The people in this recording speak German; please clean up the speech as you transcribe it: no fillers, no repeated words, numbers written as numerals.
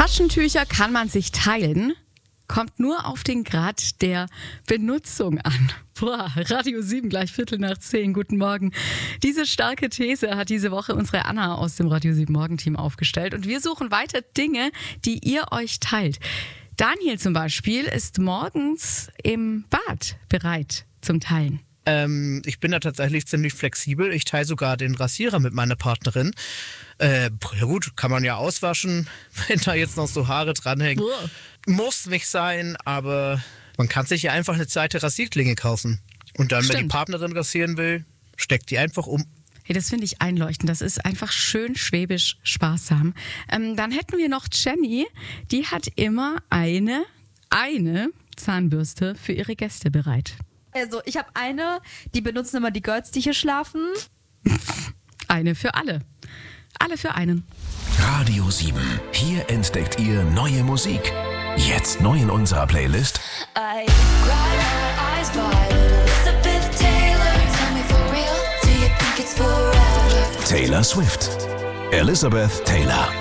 Taschentücher kann man sich teilen, kommt nur auf den Grad der Benutzung an. Boah, Radio 7, gleich 9:15, guten Morgen. Diese starke These hat diese Woche unsere Anna aus dem Radio 7 Morgenteam aufgestellt. Und wir suchen weiter Dinge, die ihr euch teilt. Daniel zum Beispiel ist morgens im Bad bereit zum Teilen. Ich bin da tatsächlich ziemlich flexibel. Ich teile sogar den Rasierer mit meiner Partnerin. Ja gut, kann man ja auswaschen, wenn da jetzt noch so Haare dranhängen. Muss nicht sein, aber man kann sich ja einfach eine zweite Rasierklinge kaufen. Und dann, wenn die Partnerin rasieren will, steckt die einfach um. Hey, das finde ich einleuchtend. Das ist einfach schön schwäbisch sparsam. Dann hätten wir noch Jenny. Die hat immer eine Zahnbürste für ihre Gäste bereit. Also ich habe eine, die benutzen immer die Girls, die hier schlafen. Eine für alle. Alle für einen. Radio 7. Hier entdeckt ihr neue Musik. Jetzt neu in unserer Playlist. I cry my eyes wide. Elizabeth Taylor, tell me for real, do you think it's forever? Taylor Swift. Elizabeth Taylor.